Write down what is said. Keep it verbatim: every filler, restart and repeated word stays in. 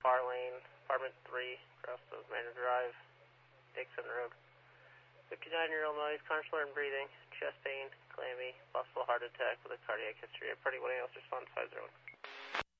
Bar Lane, Apartment three, across of Manor Drive, Dixon Road. fifty-nine-year-old male, conscious and breathing, chest pain, clammy, possible heart attack with a cardiac history. Reporting one else response five zero one.